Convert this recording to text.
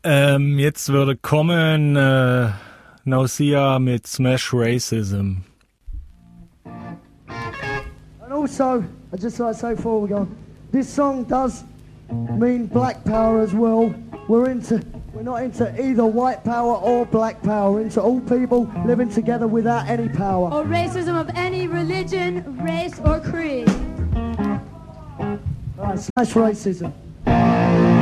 Jetzt würde kommen Nausea mit Smash Racism. And also, I'd just like to say before we go, this song does mean black power as well. We're not into either white power or black power. We're into all people living together without any power. Or racism of any religion, race, or creed. All right, smash racism.